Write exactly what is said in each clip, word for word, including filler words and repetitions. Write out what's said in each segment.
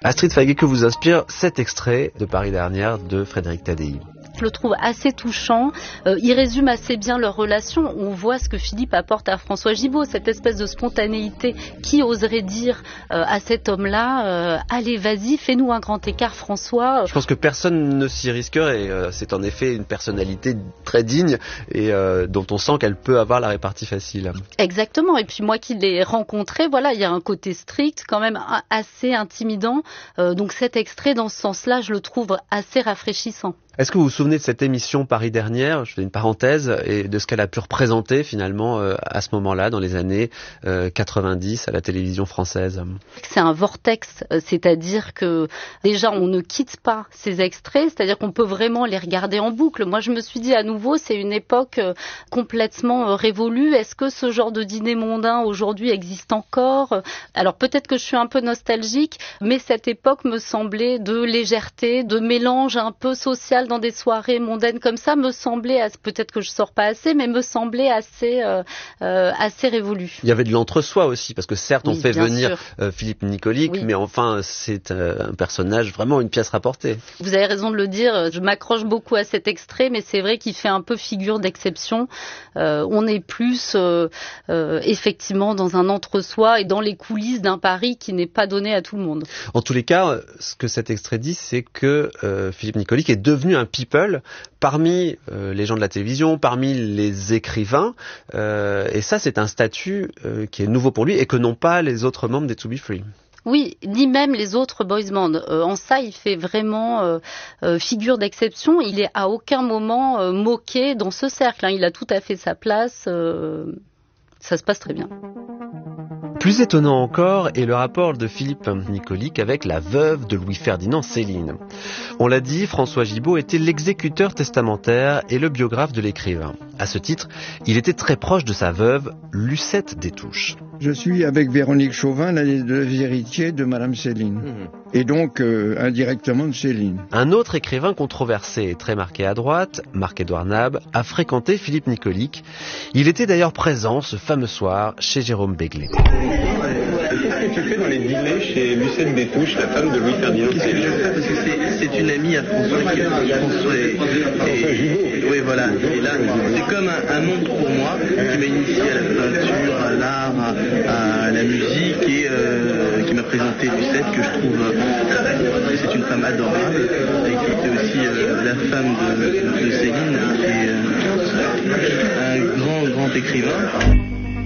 Astrid Faguet, que vous inspire cet extrait de Paris dernière de Frédéric Tadei? Je le trouve assez touchant. Euh, il résume assez bien leur relation. On voit ce que Philippe apporte à François Gibault, cette espèce de spontanéité. Qui oserait dire euh, à cet homme-là euh, « Allez, vas-y, fais-nous un grand écart, François ». Je pense que personne ne s'y risquerait. Euh, c'est en effet une personnalité très digne et euh, dont on sent qu'elle peut avoir la répartie facile. Exactement. Et puis moi qui l'ai rencontré, voilà, il y a un côté strict, quand même assez intimidant. Euh, donc cet extrait, dans ce sens-là, je le trouve assez rafraîchissant. Est-ce que vous vous souvenez de cette émission Paris dernière, je fais une parenthèse, et de ce qu'elle a pu représenter finalement euh, à ce moment-là, dans les années euh, quatre-vingt-dix à la télévision française? C'est un vortex, c'est-à-dire que déjà on ne quitte pas ces extraits, c'est-à-dire qu'on peut vraiment les regarder en boucle. Moi je me suis dit à nouveau, c'est une époque complètement révolue. Est-ce que ce genre de dîner mondain aujourd'hui existe encore? Alors peut-être que je suis un peu nostalgique, mais cette époque me semblait de légèreté, de mélange un peu social dans des soirées mondaines comme ça, me semblait, peut-être que je sors pas assez, mais me semblait assez euh, euh, assez révolu. Il y avait de l'entre-soi aussi, parce que certes oui, on fait venir euh, sûr. Philippe Nicolic, oui. mais enfin c'est euh, un personnage, vraiment une pièce rapportée. Vous avez raison de le dire, je m'accroche beaucoup à cet extrait, mais c'est vrai qu'il fait un peu figure d'exception. Euh, on est plus euh, euh, effectivement dans un entre-soi et dans les coulisses d'un Paris qui n'est pas donné à tout le monde. En tous les cas, ce que cet extrait dit, c'est que euh, Philippe Nicolic est devenu un people parmi euh, les gens de la télévision, parmi les écrivains, euh, et ça c'est un statut euh, qui est nouveau pour lui et que n'ont pas les autres membres des To Be Free. Oui, ni même les autres boys band. Euh, en ça, il fait vraiment euh, euh, figure d'exception. Il est à aucun moment euh, moqué dans ce cercle, hein. Il a tout à fait sa place. Euh, ça se passe très bien. Plus étonnant encore est le rapport de Philippe Nicolic avec la veuve de Louis-Ferdinand Céline. On l'a dit, François Gibault était l'exécuteur testamentaire et le biographe de l'écrivain. À ce titre, il était très proche de sa veuve, Lucette des Touches. Je suis avec Véronique Chauvin, l'un des deux héritiers de Madame Céline. Mmh. Et donc, euh, indirectement de Céline. Un autre écrivain controversé et très marqué à droite, Marc-Édouard Nab, a fréquenté Philippe Nicolic. Il était d'ailleurs présent ce fameux soir chez Jérôme Béglé. Qu'est-ce que tu fais dans les dîners chez Lucette des Touches, la femme de Louis-Ferdinand Céline? Parce que c'est, c'est une amie à François qui François est, et, oui, voilà. Et là, c'est comme un, un monde pour moi qui m'a initié à la peinture, à l'art, à, à la musique et euh, qui m'a présenté Lucette, que je trouve euh, c'est une femme adorable et qui était aussi euh, la femme de, de Céline, qui est euh, un grand, grand écrivain.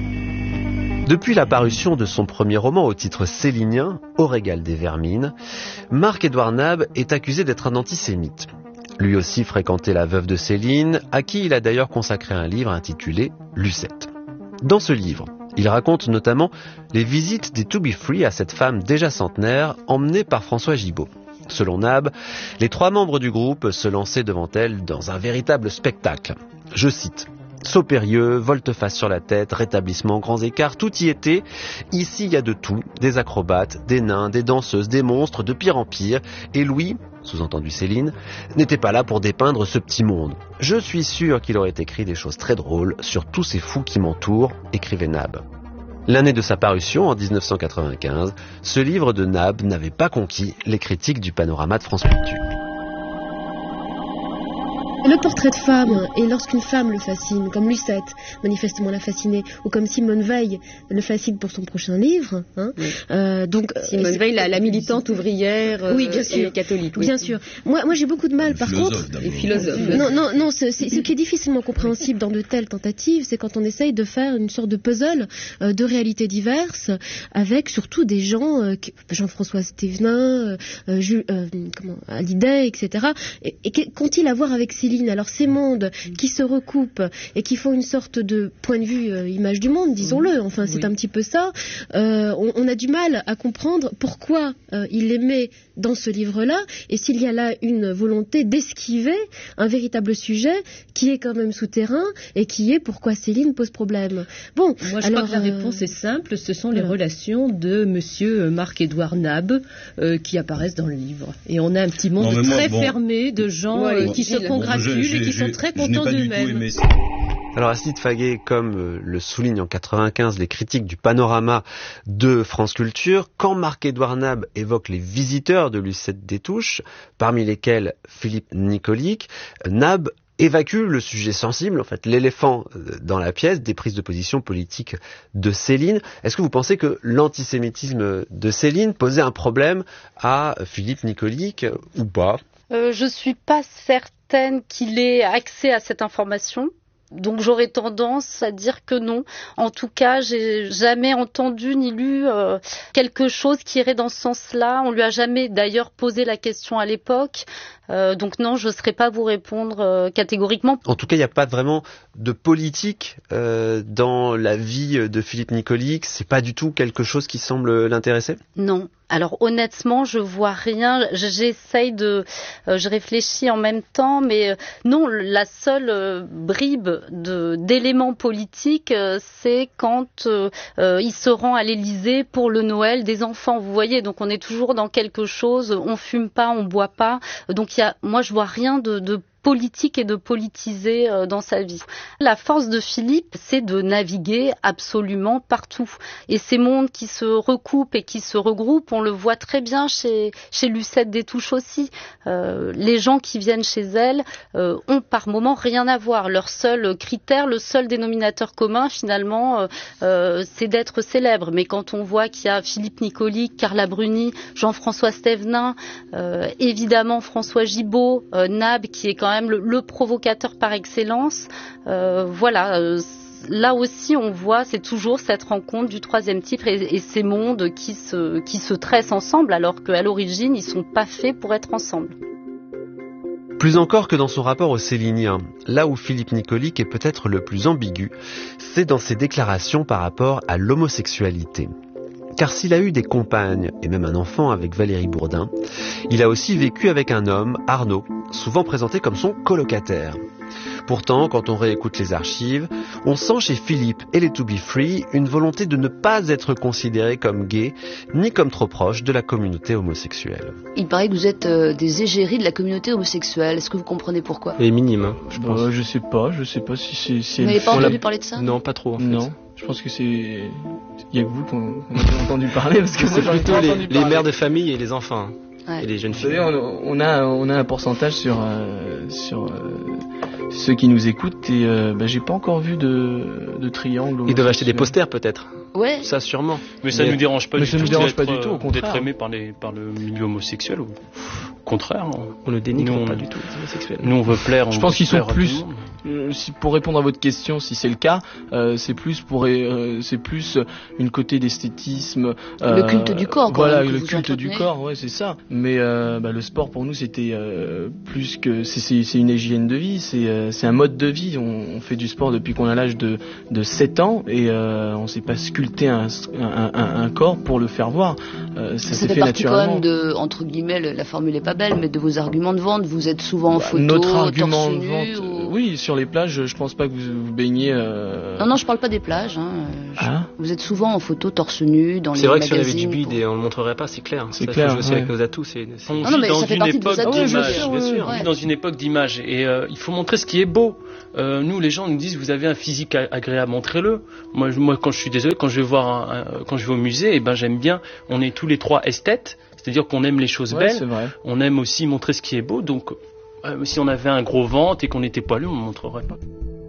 Depuis la parution de son premier roman au titre célinien, Au régal des vermines, Marc-Édouard Nab est accusé d'être un antisémite. Lui aussi fréquentait la veuve de Céline, à qui il a d'ailleurs consacré un livre intitulé Lucette. Dans ce livre, il raconte notamment les visites des To Be Free à cette femme déjà centenaire, emmenée par François Gibault. Selon Nab, les trois membres du groupe se lançaient devant elle dans un véritable spectacle. Je cite: saut périlleux, volte-face sur la tête, rétablissement, grands écarts, tout y était. Ici, il y a de tout, des acrobates, des nains, des danseuses, des monstres, de pire en pire. Et Louis, sous-entendu Céline, n'était pas là pour dépeindre ce petit monde. Je suis sûr qu'il aurait écrit des choses très drôles sur tous ces fous qui m'entourent, écrivait Nab. L'année de sa parution, en dix-neuf cent quatre-vingt-quinze, ce livre de Nab n'avait pas conquis les critiques du Panorama de France Culture. Le portrait de femme, et lorsqu'une femme le fascine, comme Lucette, manifestement l'a fascinée, ou comme Simone Veil le fascine pour son prochain livre. Hein, oui. euh, donc, Simone Veil, la, la militante ouvrière euh, oui, bien sûr. Et catholique. Oui. Bien sûr. Moi, moi j'ai beaucoup de mal, les par contre... Les philosophes. Non, non, non, ce, ce qui est difficilement compréhensible dans de telles tentatives, c'est quand on essaye de faire une sorte de puzzle euh, de réalités diverses, avec surtout des gens, euh, Jean-François Stévenin, euh, Jules, euh, comment, Hallyday, et cetera. Et, et qu'ont-ils à voir avec Céline? Alors ces mondes qui se recoupent et qui font une sorte de point de vue euh, image du monde, disons-le, enfin c'est oui. un petit peu ça, euh, on, on a du mal à comprendre pourquoi euh, il les met dans ce livre-là et s'il y a là une volonté d'esquiver un véritable sujet qui est quand même souterrain et qui est pourquoi Céline pose problème. Bon, moi je alors, crois que la réponse euh, est simple, ce sont les voilà. relations de monsieur Marc-Édouard Nab euh, qui apparaissent dans le livre. Et on a un petit monde non, très moi, bon, fermé de gens ouais, euh, qui se congratulent et qui sont très contents d'eux-mêmes. Alors Astrid Faguet, comme le soulignent en quatre-vingt-quinze les critiques du Panorama de France Culture, quand Marc-Édouard Nab évoque les visiteurs de Lucette Détouche, parmi lesquels Philippe Nicolic, Nab évacue le sujet sensible, en fait l'éléphant dans la pièce, des prises de position politiques de Céline. Est-ce que vous pensez que l'antisémitisme de Céline posait un problème à Philippe Nicolic ou pas ? euh, Je suis pas certaine qu'il ait accès à cette information. Donc j'aurais tendance à dire que non. En tout cas, j'ai jamais entendu ni lu euh, quelque chose qui irait dans ce sens-là. On lui a jamais d'ailleurs posé la question à l'époque. Euh, donc non, je ne saurais pas vous répondre euh, catégoriquement. En tout cas, il n'y a pas vraiment de politique euh, dans la vie de Philippe Nicolic. C'est pas du tout quelque chose qui semble l'intéresser ? Non. Alors honnêtement, je vois rien. J'essaye de, euh, je réfléchis en même temps, mais euh, non, la seule euh, bribe de d'éléments politiques, euh, c'est quand euh, euh, il se rend à l'Élysée pour le Noël des enfants. Vous voyez, donc on est toujours dans quelque chose. On fume pas, on boit pas. Donc il y a, moi, je vois rien de, de politique et de politiser euh, dans sa vie. La force de Philippe, c'est de naviguer absolument partout. Et ces mondes qui se recoupent et qui se regroupent, on le voit très bien chez, chez Lucette Détouche aussi. Euh, les gens qui viennent chez elle euh, ont par moment rien à voir. Leur seul critère, le seul dénominateur commun finalement, euh, euh, c'est d'être célèbre. Mais quand on voit qu'il y a Philippe Nicolic, Carla Bruni, Jean-François Stévenin, euh, évidemment François Gibault, euh, Nab qui est quand même Le, le provocateur par excellence, euh, voilà. Euh, là aussi, on voit, c'est toujours cette rencontre du troisième type et, et ces mondes qui se qui se tressent ensemble, alors qu'à l'origine, ils sont pas faits pour être ensemble. Plus encore que dans son rapport au Célinien, là où Philippe Nicolic est peut-être le plus ambigu, c'est dans ses déclarations par rapport à l'homosexualité. Car s'il a eu des compagnes et même un enfant avec Valérie Bourdin, il a aussi vécu avec un homme, Arnaud, souvent présenté comme son colocataire. Pourtant, quand on réécoute les archives, on sent chez Philippe et les To Be Free une volonté de ne pas être considéré comme gay, ni comme trop proche de la communauté homosexuelle. Il paraît que vous êtes euh, des égéries de la communauté homosexuelle. Est-ce que vous comprenez pourquoi ? Les minimes, hein, je pense. Bah, je sais pas, je sais pas si c'est... Si vous n'avez pas entendu parler de ça ? Non, pas trop en fait. Non, je pense que c'est... Il y a que vous qu'on a entendu parler, parce que c'est moi, plutôt les, les mères de famille et les enfants. Ouais. Et les jeunes filles. Vous savez, on, on, a, on a un pourcentage sur, euh, sur euh, ceux qui nous écoutent et euh, bah, j'ai pas encore vu de, de triangle. Ils doivent acheter des posters peut-être. Ouais. Ça sûrement. Mais ça ne nous dérange pas mais du ça tout. nous dérange pas du d'être, tout, au contraire. D'être aimé par, les, par le milieu homosexuel. Au contraire. On ne dénigre nous, pas on, du tout les homosexuels. Nous on veut plaire. On Je pense qu'ils sont plaire plus. Euh, si, pour répondre à votre question, si c'est le cas, euh, c'est plus pour euh, c'est plus une côté d'esthétisme. Euh, le culte du corps. Voilà, même, le culte du corps, ouais, c'est ça. Mais euh, bah, le sport pour nous c'était euh, plus que c'est, c'est, c'est une hygiène de vie, c'est, euh, c'est un mode de vie. On, on fait du sport depuis qu'on a l'âge de de sept ans et euh, on s'est pas sculpté un, un, un, un corps pour le faire voir. Euh, ça, ça s'est fait fait partie naturellement. quand même de, entre guillemets, le, la formule est pas belle, mais de vos arguments de vente. Vous êtes souvent en Bah, photo, notre argument torse de nu, vente, ou... oui, sur les plages, je pense pas que vous vous baignez. Euh... Non, non, je parle pas des plages. Hein. Je... Ah. Vous êtes souvent en photo torse nu dans c'est les vrai magazines. que si on avait du bide pour... et on le montrerait pas, c'est clair. C'est ça, clair. Faut jouer aussi Ouais. avec nos atouts. C'est, c'est... On Non, non, mais vit dans ça fait une partie de vos époque atouts. bien d'image. sûr, bien sûr. On vit Ouais. dans une époque d'image et euh, il faut montrer ce qui est beau. Euh, nous, les gens nous disent vous avez un physique agréable, montrez-le. Moi, je, moi, quand je suis désolé, quand je vais voir, un, un, quand je vais au musée, et ben j'aime bien. On est tous les trois esthètes, c'est-à-dire qu'on aime les choses Ouais, belles. c'est vrai. On aime aussi montrer ce qui est beau. Donc, euh, si on avait un gros ventre et qu'on était poilu, on ne montrerait pas.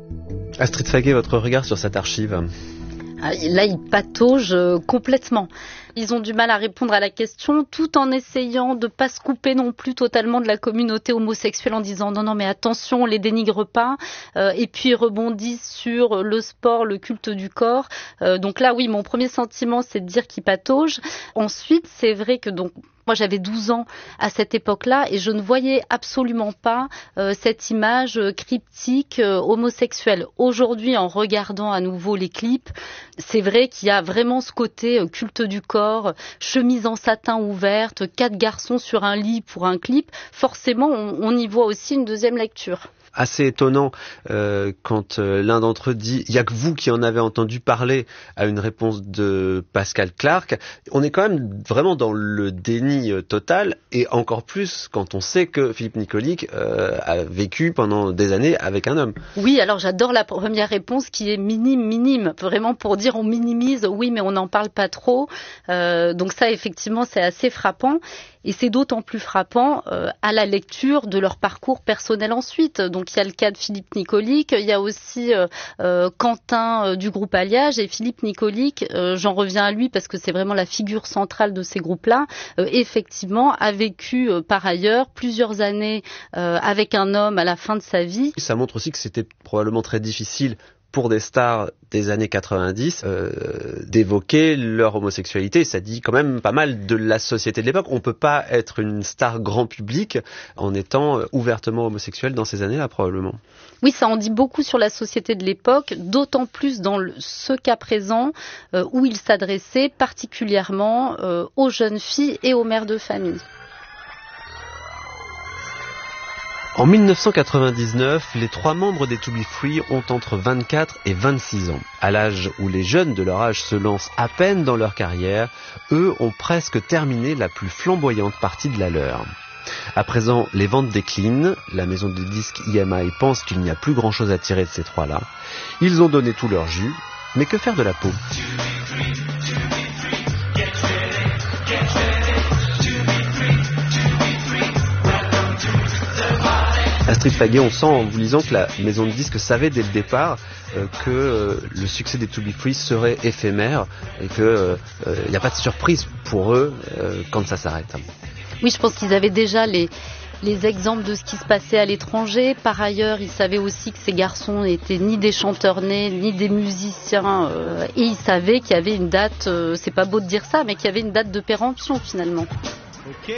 Astrid Faguet, votre regard sur cette archive ? Ah, là, ils pataugent euh, complètement. Ils ont du mal à répondre à la question tout en essayant de pas se couper non plus totalement de la communauté homosexuelle en disant non, non, mais attention, on les dénigre pas. Euh, et puis ils rebondissent sur le sport, le culte du corps. Euh, donc là, oui, mon premier sentiment, c'est de dire qu'ils pataugent. Ensuite, c'est vrai que donc moi, j'avais douze ans à cette époque-là et je ne voyais absolument pas euh, cette image cryptique euh, homosexuelle. Aujourd'hui, en regardant à nouveau les clips, c'est vrai qu'il y a vraiment ce côté euh, culte du corps, chemise en satin ouverte, quatre garçons sur un lit pour un clip. Forcément, on, on y voit aussi une deuxième lecture. assez étonnant euh, quand euh, l'un d'entre eux dit « il y a que vous qui en avez entendu parler » à une réponse de Pascal Clark. On est quand même vraiment dans le déni euh, total, et encore plus quand on sait que Philippe Nicolic euh, a vécu pendant des années avec un homme. Oui, alors j'adore la première réponse qui est minime, minime, vraiment pour dire on minimise, oui mais on n'en parle pas trop. Euh, donc ça effectivement c'est assez frappant. Et c'est d'autant plus frappant euh, à la lecture de leur parcours personnel ensuite. Donc il y a le cas de Philippe Nicolic, il y a aussi euh, euh, Quentin euh, du groupe Alliage, et Philippe Nicolic, euh, j'en reviens à lui parce que c'est vraiment la figure centrale de ces groupes-là, euh, effectivement a vécu euh, par ailleurs plusieurs années euh, avec un homme à la fin de sa vie. Ça montre aussi que c'était probablement très difficile pour des stars des années quatre-vingt-dix euh, d'évoquer leur homosexualité. Ça dit quand même pas mal de la société de l'époque. On peut pas être une star grand public en étant ouvertement homosexuel dans ces années-là, probablement. Oui, ça en dit beaucoup sur la société de l'époque, d'autant plus dans le, ce cas présent euh, où il s'adressait particulièrement euh, aux jeunes filles et aux mères de famille. En dix-neuf cent quatre-vingt-dix-neuf, les trois membres des To Be Free ont entre vingt-quatre et vingt-six ans. À l'âge où les jeunes de leur âge se lancent à peine dans leur carrière, eux ont presque terminé la plus flamboyante partie de la leur. À présent, les ventes déclinent, la maison de disques I M I pense qu'il n'y a plus grand chose à tirer de ces trois-là. Ils ont donné tout leur jus, mais que faire de la peau ? Astrid Faguet, on sent en vous lisant que la maison de disques savait dès le départ euh, que euh, le succès des To Be Free serait éphémère et qu'il euh, n'y a pas de surprise pour eux euh, quand ça s'arrête. Oui, je pense qu'ils avaient déjà les, les exemples de ce qui se passait à l'étranger. Par ailleurs, ils savaient aussi que ces garçons n'étaient ni des chanteurs nés, ni des musiciens. Euh, et ils savaient qu'il y avait une date, euh, c'est pas beau de dire ça, mais qu'il y avait une date de péremption finalement. Ok.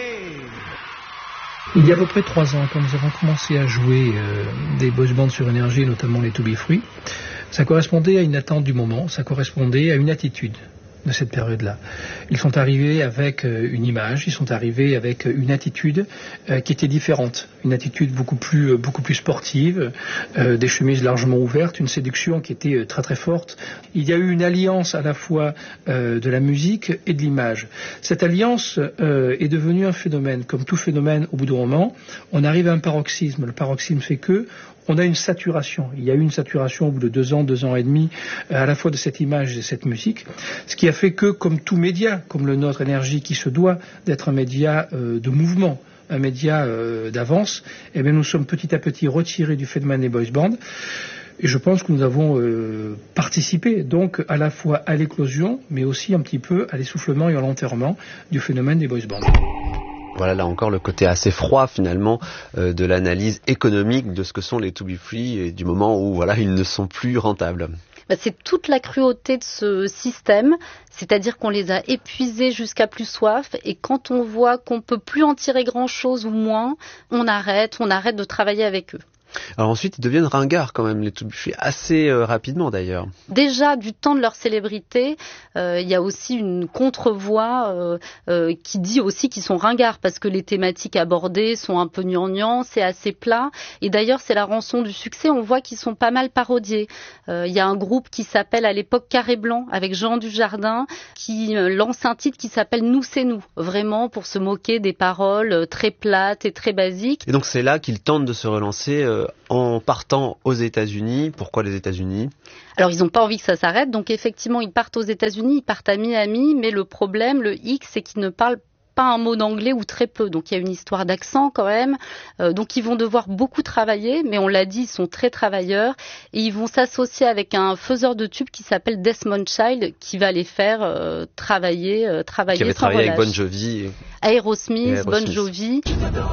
Il y a à peu près trois ans, quand nous avons commencé à jouer euh, des boys bands sur Énergie, notamment les To Be Free, ça correspondait à une attente du moment, ça correspondait à une attitude de cette période-là. Ils sont arrivés avec euh, une image, ils sont arrivés avec une attitude euh, qui était différente, une attitude beaucoup plus, euh, beaucoup plus sportive, euh, des chemises largement ouvertes, une séduction qui était euh, très très forte. Il y a eu une alliance à la fois euh, de la musique et de l'image. Cette alliance euh, est devenue un phénomène. Comme tout phénomène, au bout d'un moment, on arrive à un paroxysme. Le paroxysme fait que on a une saturation. Il y a eu une saturation au bout de deux ans, deux ans et demi, à la fois de cette image et de cette musique, ce qui a fait que, comme tout média, comme le nôtre Énergie, qui se doit d'être un média euh, de mouvement, un média euh, d'avance, eh bien, nous sommes petit à petit retirés du phénomène des boys bands. Et je pense que nous avons euh, participé donc à la fois à l'éclosion, mais aussi un petit peu à l'essoufflement et à l'enterrement du phénomène des boys bands. Voilà là encore le côté assez froid finalement euh, de l'analyse économique de ce que sont les To Be Free et du moment où voilà ils ne sont plus rentables. Bah, c'est toute la cruauté de ce système, c'est-à-dire qu'on les a épuisés jusqu'à plus soif, et quand on voit qu'on peut plus en tirer grand-chose ou moins, on arrête, on arrête de travailler avec eux. Alors ensuite, ils deviennent ringards quand même, les To Be Free, assez euh, rapidement d'ailleurs. Déjà, du temps de leur célébrité, euh, il y a aussi une contre-voix euh, euh, qui dit aussi qu'ils sont ringards, parce que les thématiques abordées sont un peu gnangnan, c'est assez plat. Et d'ailleurs, c'est la rançon du succès, on voit qu'ils sont pas mal parodiés. Euh, il y a un groupe qui s'appelle à l'époque Carré Blanc, avec Jean Dujardin, qui euh, lance un titre qui s'appelle Nous c'est nous, vraiment pour se moquer des paroles euh, très plates et très basiques. Et donc c'est là qu'ils tentent de se relancer euh, en partant aux États-Unis. Pourquoi les États-Unis ? Alors ils n'ont pas envie que ça s'arrête, donc effectivement ils partent aux États-Unis, ils partent à Miami, mais le problème, le hic, c'est qu'ils ne parlent pas un mot d'anglais ou très peu, donc il y a une histoire d'accent quand même, euh, donc ils vont devoir beaucoup travailler, mais on l'a dit, ils sont très travailleurs, et ils vont s'associer avec un faiseur de tubes qui s'appelle Desmond Child, qui va les faire euh, travailler, euh, travailler qui avait sans travaillé relâche. avec Bon Jovi. Et... Aerosmith, et Aerosmith, Bon Jovi.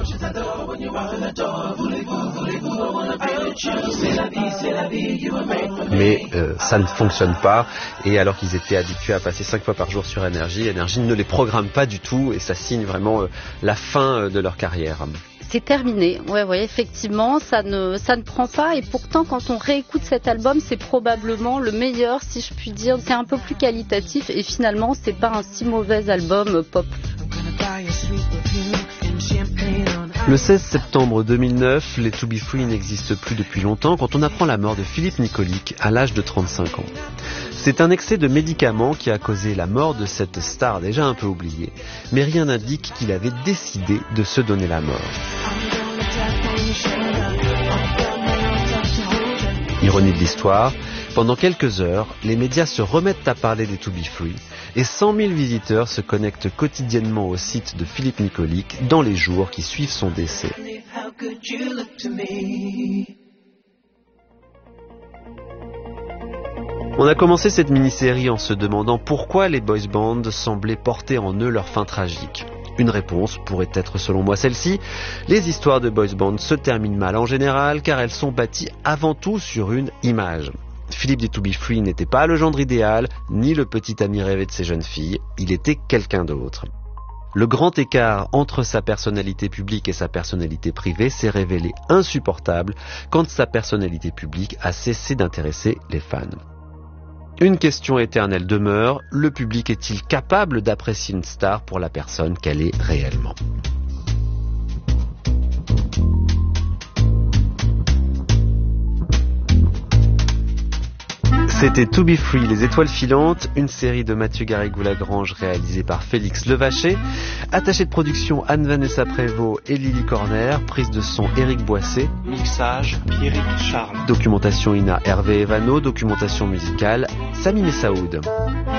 Mais euh, ça ne fonctionne pas, et alors qu'ils étaient habitués à passer cinq fois par jour sur Énergie, Énergie ne les programme pas du tout, et ça signe vraiment euh, la fin euh, de leur carrière. C'est terminé, ouais, ouais, effectivement, ça ne, ça ne prend pas, et pourtant quand on réécoute cet album, c'est probablement le meilleur, si je puis dire, c'est un peu plus qualitatif, et finalement, c'est pas un si mauvais album pop. Le seize septembre deux mille neuf, les To Be Free n'existent plus depuis longtemps quand on apprend la mort de Philippe Nicolic à l'âge de trente-cinq ans. C'est un excès de médicaments qui a causé la mort de cette star déjà un peu oubliée, mais rien n'indique qu'il avait décidé de se donner la mort. Ironie de l'histoire, pendant quelques heures, les médias se remettent à parler des To Be Free et cent mille visiteurs se connectent quotidiennement au site de Philippe Nicolic dans les jours qui suivent son décès. On a commencé cette mini-série en se demandant pourquoi les boys bands semblaient porter en eux leur fin tragique. Une réponse pourrait être selon moi celle-ci: les histoires de boys bands se terminent mal en général car elles sont bâties avant tout sur une image. Philippe des To Be Free n'était pas le gendre idéal, ni le petit ami rêvé de ces jeunes filles, il était quelqu'un d'autre. Le grand écart entre sa personnalité publique et sa personnalité privée s'est révélé insupportable quand sa personnalité publique a cessé d'intéresser les fans. Une question éternelle demeure, le public est-il capable d'apprécier une star pour la personne qu'elle est réellement ? C'était To Be Free, les étoiles filantes, une série de Mathieu Garrigou-Lagrange réalisée par Félix Levaché, attachée de production Anne-Vanessa Prévost et Lily Corner, prise de son Éric Boissé, mixage Pierrick Charles, documentation Ina Hervé Evano, documentation musicale Sami Messaoud.